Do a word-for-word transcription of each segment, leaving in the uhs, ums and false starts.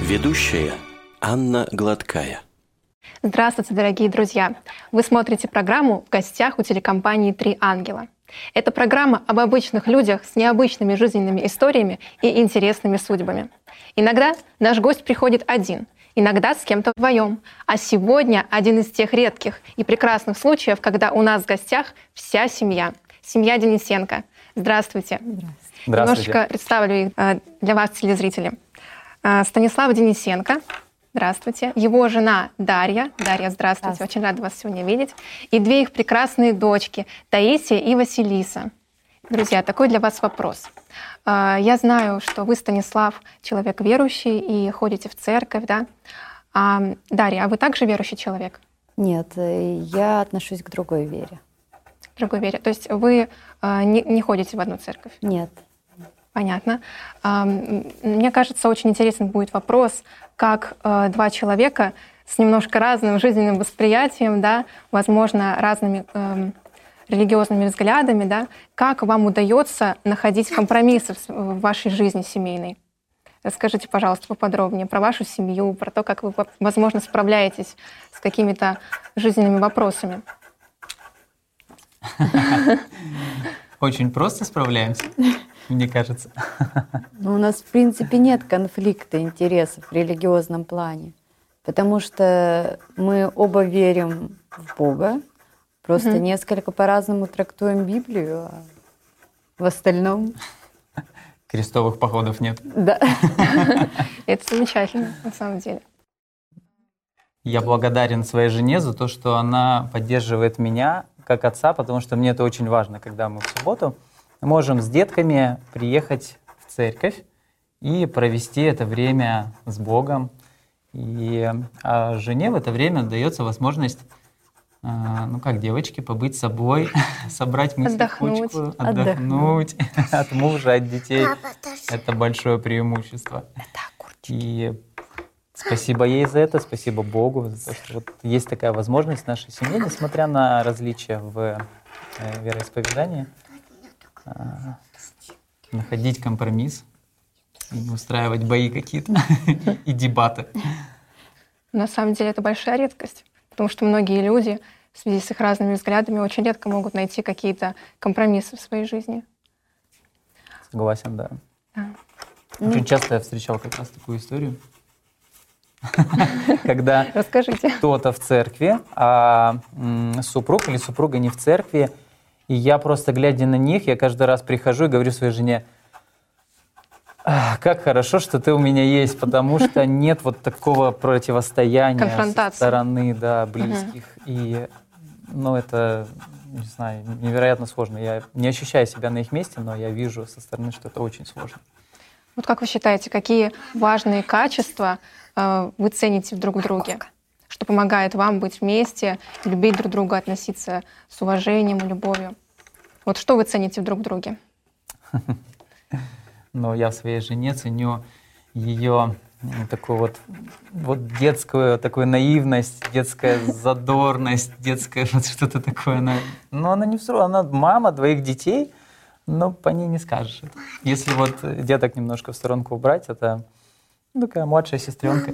Ведущая Анна Гладкая. Здравствуйте, дорогие друзья! Вы смотрите программу «В гостях у телекомпании «Три ангела». Это программа об обычных людях с необычными жизненными историями и интересными судьбами. Иногда наш гость приходит один, иногда с кем-то вдвоем. А сегодня один из тех редких и прекрасных случаев, когда у нас в гостях вся семья. Семья Денисенко. Здравствуйте. Здравствуйте. Немножечко представлю их для вас, телезрители. Станислав Денисенко. Здравствуйте. Его жена Дарья. Дарья, здравствуйте. здравствуйте. Очень рада вас сегодня видеть. И две их прекрасные дочки Таисия и Василиса. Друзья, такой для вас вопрос. Я знаю, что вы, Станислав, человек верующий и ходите в церковь, да? А, Дарья, а вы также верующий человек? Нет, я отношусь к другой вере. К другой вере. То есть вы не, не ходите в одну церковь? Нет. Понятно. Мне кажется, очень интересен будет вопрос, как два человека с немножко разным жизненным восприятием, да, возможно, разными э, религиозными взглядами, да, как вам удается находить компромиссы в вашей жизни семейной. Расскажите, пожалуйста, поподробнее про вашу семью, про то, как вы, возможно, справляетесь с какими-то жизненными вопросами. Очень просто справляемся, мне кажется. Ну, у нас, в принципе, нет конфликта интересов в религиозном плане, потому что мы оба верим в Бога, просто mm-hmm. несколько по-разному трактуем Библию, а в остальном... Крестовых походов нет. Да. Это замечательно, на самом деле. Я благодарен своей жене за то, что она поддерживает меня как отца, потому что мне это очень важно, когда мы в субботу можем с детками приехать в церковь и провести это время с Богом. И а жене в это время дается возможность, ну как девочки, побыть собой, собрать мысли в кучку, отдохнуть от мужа, от детей. Это большое преимущество. И спасибо ей за это, спасибо Богу за то, что вот есть такая возможность в нашей семье, несмотря на различия в вероисповедании, находить компромисс и не устраивать бои какие-то и дебаты. На самом деле это большая редкость, потому что многие люди в связи с их разными взглядами очень редко могут найти какие-то компромиссы в своей жизни. Согласен, да. да. Очень часто я встречал как раз такую историю, когда кто-то в церкви, а супруг или супруга не в церкви, и я просто, глядя на них, я каждый раз прихожу и говорю своей жене: как хорошо, что ты у меня есть, потому что нет вот такого противостояния со стороны, да, близких. Угу. И, ну, это, не знаю, невероятно сложно. Я не ощущаю себя на их месте, но я вижу со стороны, что это очень сложно. Вот как вы считаете, какие важные качества э, вы цените друг в друге, что помогает вам быть вместе, любить друг друга, относиться с уважением и любовью? Вот что вы цените друг в друге? Но я в своей жене ценю ее такую вот, вот детскую такую наивность, детская задорность, детское вот что-то такое. Она, но она не взрослая, она мама двоих детей, но по ней не скажешь. Если вот деток немножко в сторонку убрать, это такая младшая сестренка.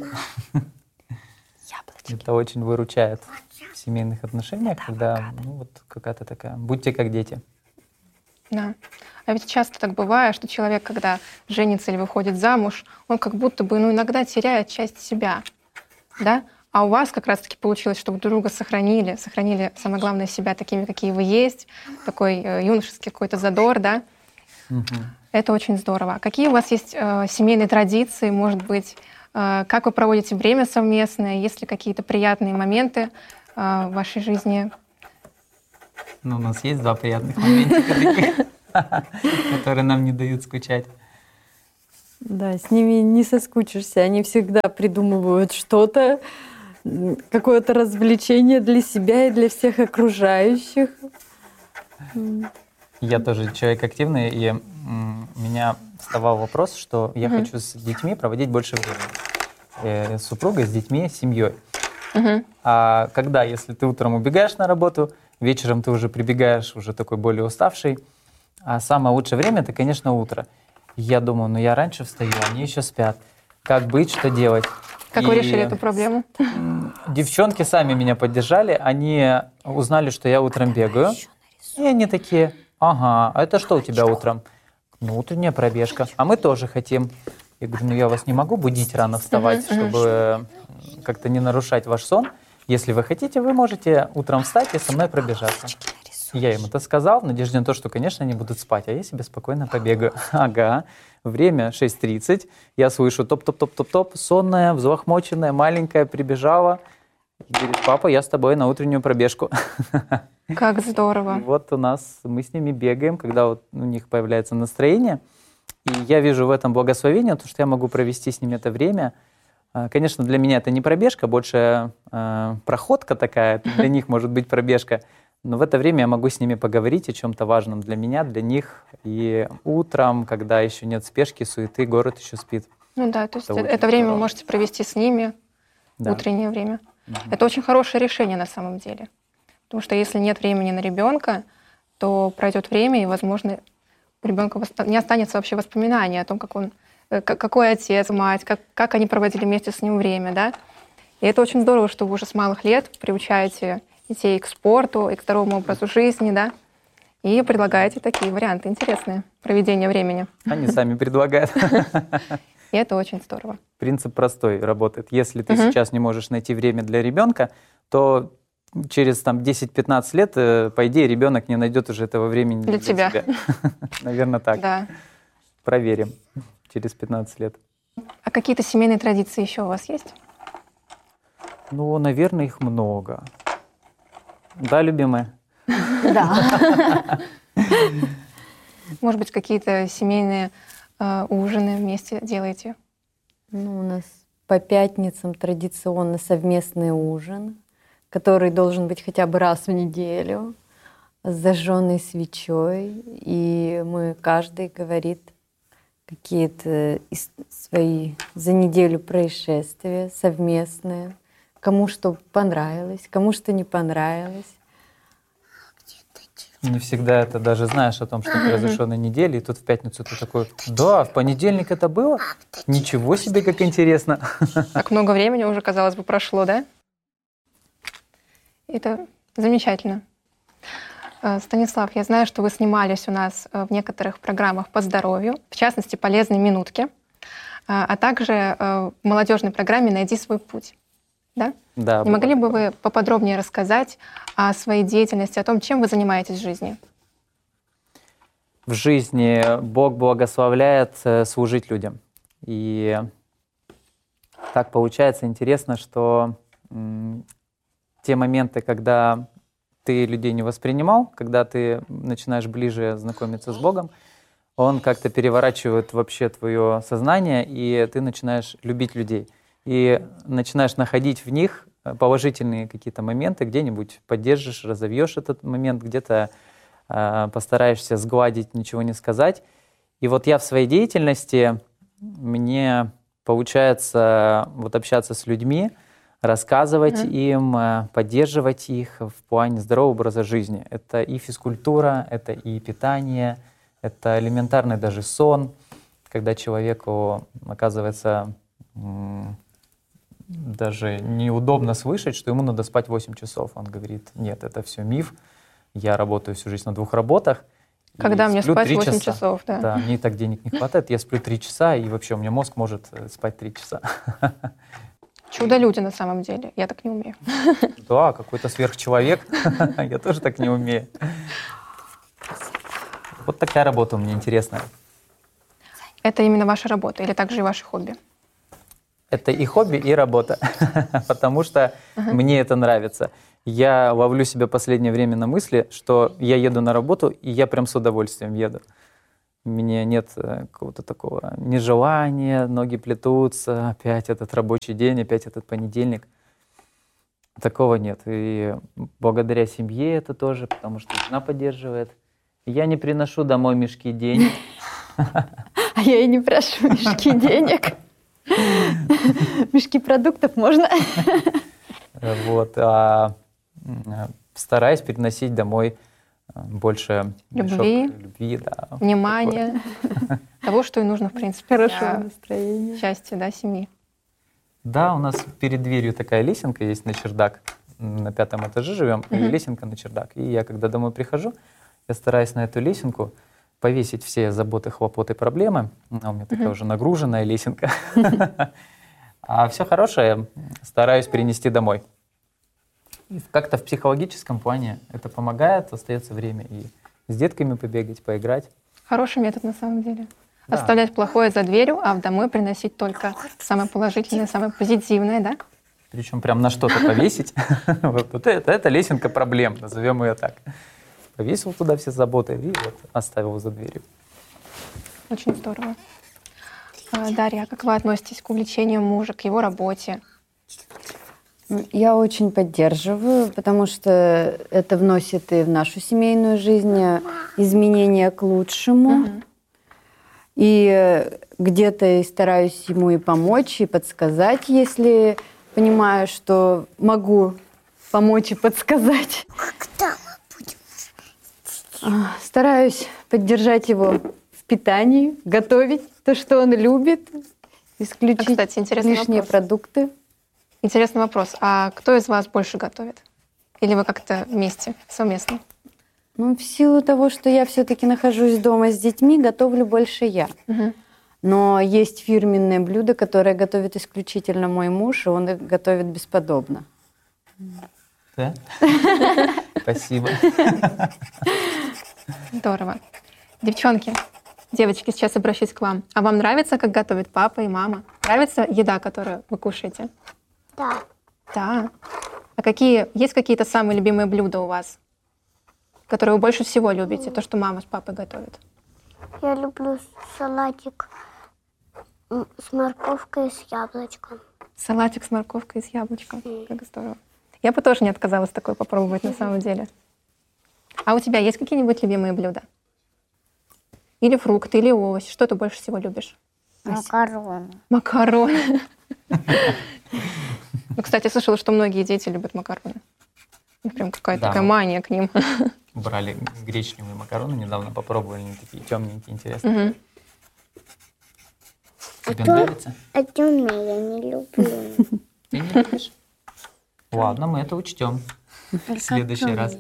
Это очень выручает в семейных отношениях, когда ну, вот какая-то такая, будьте как дети. Да. А ведь часто так бывает, что человек, когда женится или выходит замуж, он как будто бы ну, иногда теряет часть себя. Да? А у вас как раз-таки получилось, что вы друг друга сохранили, сохранили, самое главное, себя такими, какие вы есть, такой э, юношеский какой-то задор, да? Угу. Это очень здорово. Какие у вас есть э, семейные традиции, может быть, э, как вы проводите время совместное, есть ли какие-то приятные моменты э, в вашей жизни? Ну, у нас есть два приятных момента, которые нам не дают скучать. Да, с ними не соскучишься. Они всегда придумывают что-то, какое-то развлечение для себя и для всех окружающих. Я тоже человек активный, и у меня вставал вопрос, что я mm-hmm. хочу с детьми проводить больше времени. Э, с супругой, с детьми, с семьей. Mm-hmm. А когда, если ты утром убегаешь на работу, вечером ты уже прибегаешь, уже такой более уставший, а самое лучшее время — это, конечно, утро. И я думаю, ну я раньше встаю, они еще спят. как быть, что делать. Как И вы решили эту проблему? девчонки сами меня поддержали, они узнали, что я утром бегаю, и они такие: ага, а это что у тебя утром? Ну, утренняя пробежка, а мы тоже хотим. Я говорю: ну я вас не могу будить рано вставать, чтобы как-то не нарушать ваш сон. Если вы хотите, вы можете утром встать и со мной пробежаться. Я им это сказал, в надежде на то, что, конечно, они будут спать, а я себе спокойно побегаю. Ага, время шесть тридцать, я слышу топ-топ-топ-топ-топ, сонная, взлохмоченная, маленькая, прибежала. Говорит: папа, я с тобой на утреннюю пробежку. Как здорово. И вот у нас, мы с ними бегаем, когда вот у них появляется настроение. И я вижу в этом благословение, то, что я могу провести с ними это время. Конечно, для меня это не пробежка, больше э, проходка такая, для них может быть пробежка. Но в это время я могу с ними поговорить о чем-то важном для меня, для них. И утром, когда еще нет спешки, суеты, город еще спит. Ну да, то есть Это это, очень время здорово. вы можете провести с ними, Да. утреннее время. Мгм. Это очень хорошее решение на самом деле. Потому что если нет времени на ребенка, то пройдет время, и, возможно, у ребенка не останется вообще воспоминаний о том, как он, э, к- какой отец, мать, как, как они проводили вместе с ним время, да. И это очень здорово, что вы уже с малых лет приучаете детей к спорту и к здоровому образу жизни, да, и предлагаете такие варианты интересные проведения времени. Они сами предлагают. И это очень здорово. Принцип простой работает. Если ты Мгм. сейчас не можешь найти время для ребенка, то через там, десять-пятнадцать лет, э, по идее, ребенок не найдет уже этого времени Для тебя. Наверное, так. Да. Проверим через пятнадцать лет. А какие-то семейные традиции еще у вас есть? Ну, наверное, их много. Да, любимая? Да. Может быть, какие-то семейные э, ужины вместе делаете? Ну, у нас по пятницам традиционно совместный ужин, который должен быть хотя бы раз в неделю, с зажженной свечой. И мы, каждый говорит какие-то из- свои за неделю происшествия совместные, кому что понравилось, кому что не понравилось. Не всегда это даже знаешь о том, что произошло на неделе, и тут в пятницу ты такой: да, в понедельник это было? Ничего себе, как интересно. Так много времени уже, казалось бы, прошло, да? Это замечательно. Э, Станислав, я знаю, что вы снимались у нас э, в некоторых программах по здоровью, в частности, «Полезные минутки», э, а также э, в молодежной программе «Найди свой путь». Да? Да, Не могли бы вы поподробнее рассказать о своей деятельности, о том, чем вы занимаетесь в жизни? в жизни Бог благословляет э, служить людям. И так получается интересно, что м, те моменты, когда ты людей не воспринимал, когда ты начинаешь ближе знакомиться с Богом, Он как-то переворачивает вообще твое сознание, и ты начинаешь любить людей. И начинаешь находить в них положительные какие-то моменты, где-нибудь поддержишь, разовьешь этот момент, где-то э, постараешься сгладить, ничего не сказать. И вот я в своей деятельности, мне получается вот общаться с людьми, рассказывать mm-hmm. им, э, поддерживать их в плане здорового образа жизни. Это и физкультура, это и питание, это элементарный даже сон, когда человеку оказывается м- даже неудобно слышать, что ему надо спать восемь часов. Он говорит: нет, это все миф, я работаю всю жизнь на двух работах. Когда мне спать восемь восемь часов, да. Да, мне и так денег не хватает, я сплю три часа, и вообще у меня мозг может спать три часа. Чудо-люди на самом деле, я так не умею. Да, какой-то сверхчеловек, я тоже так не умею. Вот такая работа у меня интересная. Это именно ваша работа или также и ваше хобби? Это и хобби, и работа, потому что uh-huh. мне это нравится. Я ловлю себя последнее время на мысли, что я еду на работу, и я прям с удовольствием еду. У меня нет какого-то такого нежелания, ноги плетутся, опять этот рабочий день, опять этот понедельник. Такого нет. И благодаря семье это тоже, потому что жена поддерживает. Я не приношу домой мешки денег. А я и не прошу мешки денег. Мешки продуктов можно. Вот. А стараюсь приносить домой больше Любви. мешок любви, да. Внимание, того, что и нужно, в принципе, Хорошее для настроение. счастья, да, семьи. Да, у нас перед дверью такая лесенка есть на чердак. На пятом этаже живем, и Мгм. лесенка на чердак. И я, когда домой прихожу, я стараюсь на эту лесенку повесить все заботы, хлопоты, проблемы. Она у меня такая Мгм. уже нагруженная лесенка. А все хорошее стараюсь перенести домой. И как-то в психологическом плане это помогает, остается время и с детками побегать, поиграть. Хороший метод на самом деле. Да. Оставлять плохое за дверью, а в домой приносить только самое положительное, самое позитивное, да? Причем прям на что-то повесить. Вот вот это, это лесенка проблем, назовем ее так. Повесил туда все заботы и вот оставил за дверью. Очень здорово. А, Дарья, а как вы относитесь к увлечению мужа, к его работе? Ну, Я очень поддерживаю, потому что это вносит и в нашу семейную жизнь изменения к лучшему. Мгм. И э, где-то и стараюсь ему и помочь, и подсказать, если понимаю, что могу помочь и подсказать. А, Стараюсь поддержать его в питании, готовить то, что он любит, исключить А, кстати, интересный лишние вопрос. продукты. Интересный вопрос. А кто из вас больше готовит? Или вы как-то вместе, совместно? Ну, в силу того, что я все-таки нахожусь дома с детьми, готовлю больше я. Мгм. Но есть фирменные блюда, которые готовит исключительно мой муж, и он их готовит бесподобно. Да? Спасибо. Здорово. Девчонки, девочки, сейчас обращусь к вам. А вам нравится, как готовит папа и мама? Нравится еда, которую вы кушаете? Да. Да. А какие, есть какие-то самые любимые блюда у вас, которые вы больше всего любите, то, что мама с папой готовят? Я люблю салатик м, с морковкой и с яблочком. Салатик с морковкой и с яблочком. Как здорово. Я бы тоже не отказалась такое попробовать на самом деле. А у тебя есть какие-нибудь любимые блюда? Или фрукты, или овощи? Что ты больше всего любишь? Макароны. Макароны. Ну, кстати, слышала, что многие дети любят макароны. Ну, прям какая-то Да. такая мания к ним. Брали гречневые макароны, недавно попробовали, они такие темненькие, интересные. Мгм. Тебе то- нравится? А темные я не люблю. Ты не любишь? Ладно, мы это учтем в следующий раз.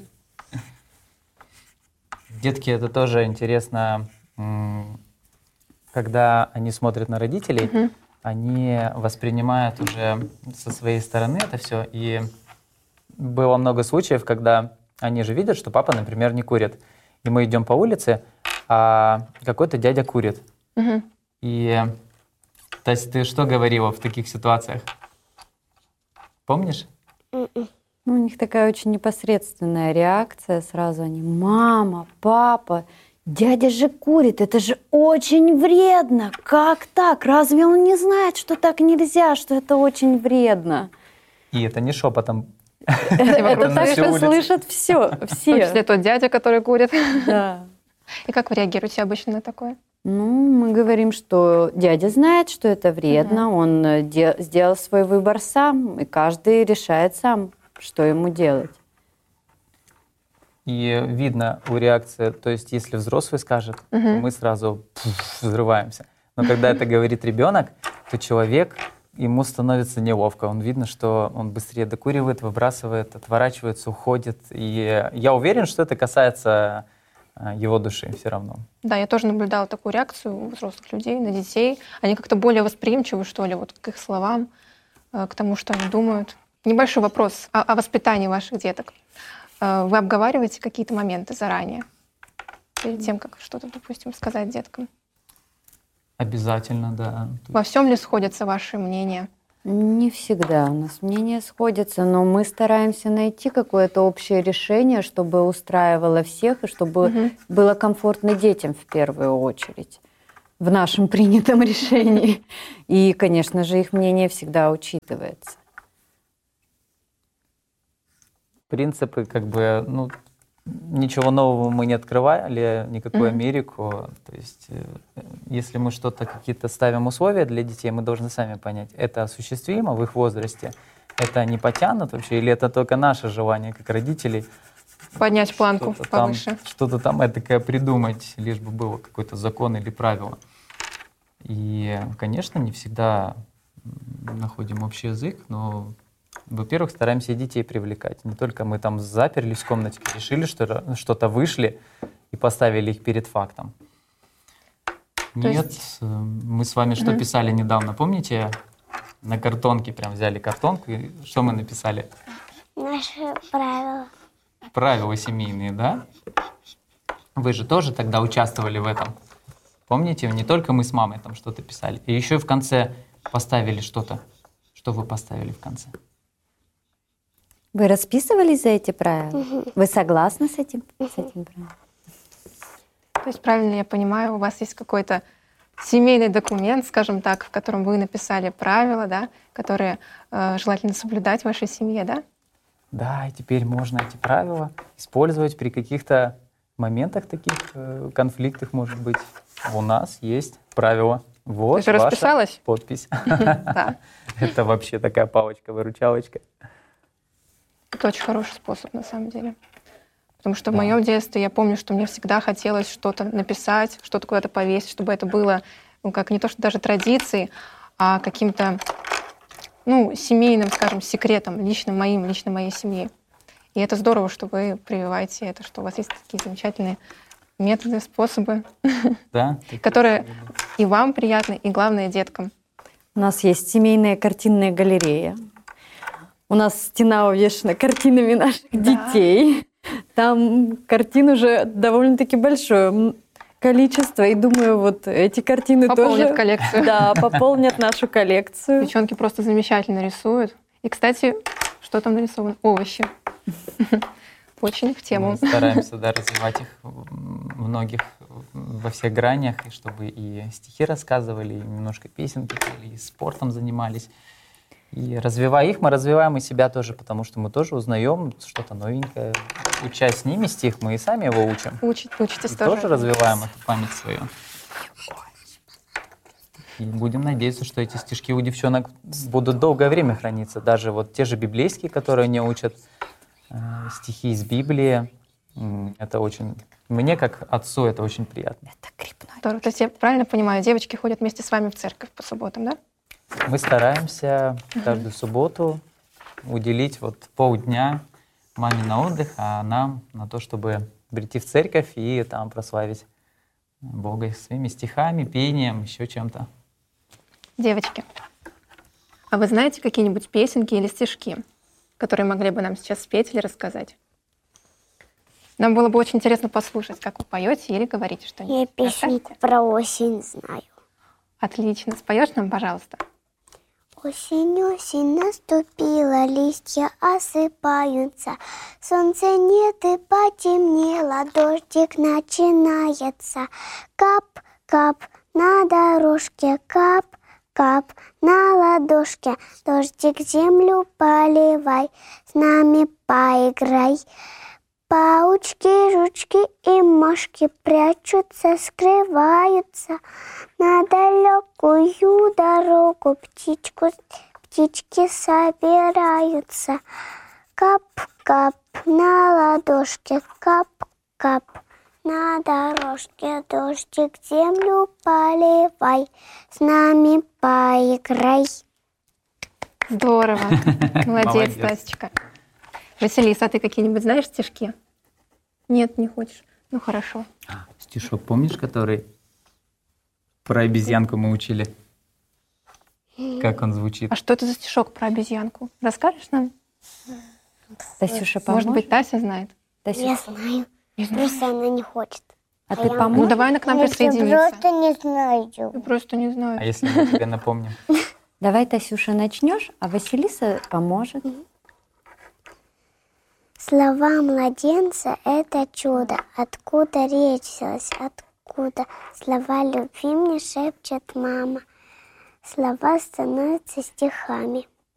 Детки, это тоже интересно, м, когда они смотрят на родителей, Мгм. они воспринимают уже со своей стороны это все. И было много случаев, когда они же видят, что папа, например, не курит. И мы идем по улице, а какой-то дядя курит. Мгм. И, то есть, ты что говорила в таких ситуациях? Помнишь? Ну, у них такая очень непосредственная реакция. Сразу они: мама, папа, дядя же курит, это же очень вредно. Как так? Разве он не знает, что так нельзя, что это очень вредно? И это не шепотом. Это на так, всю что улицу. слышат все, В том числе все. тот дядя, который курит. Да. И как вы реагируете обычно на такое? Ну, мы говорим, что дядя знает, что это вредно, он э, де- сделал свой выбор сам, и каждый решает сам, что ему делать. И видно у реакции, то есть если взрослый скажет, то Мгм. мы сразу пф, взрываемся. Но когда это говорит ребенок, то человек, ему становится неловко. Он видно, что он быстрее докуривает, выбрасывает, отворачивается, уходит. И я уверен, что это касается а, его души все равно. Да, я тоже наблюдала такую реакцию у взрослых людей на детей. Они как-то более восприимчивы, что ли, вот к их словам, э, к тому, что они думают. Небольшой вопрос о, о воспитании ваших деток. Э, Вы обговариваете какие-то моменты заранее, перед тем, как что-то, допустим, сказать деткам? Обязательно, да. Во всем ли сходятся ваши мнения? Не всегда у нас мнения сходятся, но мы стараемся найти какое-то общее решение, чтобы устраивало всех и чтобы Мгм. было комфортно детям в первую очередь в нашем принятом решении. И, конечно же, их мнение всегда учитывается. Принципы, как бы, ну, ничего нового мы не открывали, никакую Мгм. Америку. То есть, э, если мы что-то, какие-то ставим условия для детей, мы должны сами понять, это осуществимо в их возрасте, это не потянут вообще, или это только наше желание, как родителей. поднять планку что-то там, повыше. что-то там этакое придумать, лишь бы было какой-то закон или правило. И, конечно, не всегда находим общий язык, но, во-первых, стараемся и детей привлекать. Не только мы там заперлись в комнате, решили, что что-то вышли и поставили их перед фактом. То Нет, есть- э, мы с вами что Мгм. писали недавно, помните? На картонке прям взяли картонку, и что мы написали? Наши правила. Правила семейные, да? Вы же тоже тогда участвовали в этом. Помните, не только мы с мамой там что-то писали, и еще и в конце поставили что-то. Что вы поставили в конце? Вы расписывались за эти правила? Вы согласны с этим, с этим правилом? То есть, правильно я понимаю, у вас есть какой-то семейный документ, скажем так, в котором вы написали правила, да, которые э, желательно соблюдать в вашей семье, да? Да, и теперь можно эти правила использовать при каких-то моментах таких, э, конфликтах, может быть. У нас есть правила. Вот Ты же ваша расписалась? подпись. Да. Это вообще такая палочка-выручалочка. Это очень хороший способ, на самом деле. Потому что в Да. моем детстве я помню, что мне всегда хотелось что-то написать, что-то куда-то повесить, чтобы это было, ну, как не то, что даже традицией, а каким-то, ну, семейным, скажем, секретом, личным моим, лично моей семьи. И это здорово, что вы прививаете это, что у вас есть такие замечательные методы, способы, Да? которые и вам приятны, и, главное, деткам. У нас есть семейная картинная галерея. У нас стена увешана картинами наших Да. детей. Там картин уже довольно-таки большое м, количество. И думаю, вот эти картины Пополнят тоже коллекцию. да, пополнят нашу коллекцию. Девчонки просто замечательно рисуют. И, кстати, что там нарисовано? Овощи. Очень в тему. Мы стараемся, да, развивать их м, многих во всех гранях, и чтобы и стихи рассказывали, и немножко песенки пели, и спортом занимались. И развивая их, мы развиваем и себя тоже, потому что мы тоже узнаем что-то новенькое. Уча с ними стих, мы и сами его учим. Учить, учитесь И тоже. тоже развиваем эту память свою. И будем надеяться, что эти стишки у девчонок будут долгое время храниться. Даже вот те же библейские, которые они учат, э, стихи из Библии. М, Это очень... Мне, как отцу, это очень приятно. Это грибной. Здорово. То есть я правильно понимаю, девочки ходят вместе с вами в церковь по субботам, да? Мы стараемся каждую субботу уделить вот полдня маме на отдых, а нам на то, чтобы прийти в церковь и там прославить Бога своими стихами, пением, еще чем-то. Девочки, а вы знаете какие-нибудь песенки или стишки, которые могли бы нам сейчас спеть или рассказать? Нам было бы очень интересно послушать, как вы поете или говорите Я что-нибудь. песенку Расскажете? про осень знаю. Отлично. Споешь нам, пожалуйста? Осень, осень наступила, листья осыпаются. Солнца нет и потемнело, дождик начинается. Кап-кап на дорожке, кап-кап на ладошке. Дождик землю поливай, с нами поиграй. Паучки, жучки и мошки прячутся, скрываются. На далекую дорогу птичку, птички собираются. Кап-кап на ладошке, кап-кап на дорожке. Дождик землю поливай, с нами поиграй. Здорово. Молодец, Молодец. Стасечка. Василиса, а ты какие-нибудь знаешь стишки? Нет, не хочешь? Ну, хорошо. Стишок помнишь, который про обезьянку мы учили? Как он звучит? А что это за стишок про обезьянку? Расскажешь нам? Тасюша, поможешь? Может быть, Тася знает? Тасюша, Я знаю, Не знаю. просто она не хочет. а ты я- Ну, поможешь? давай она к нам Я присоединится. просто не знаю. Я просто не А знаю. если мы тебе напомним? Давай, Тасюша, начнешь, а Василиса поможет. Слова младенца — это чудо. Откуда речь взялась? Откуда? Слова любви мне шепчет мама. Слова становятся стихами.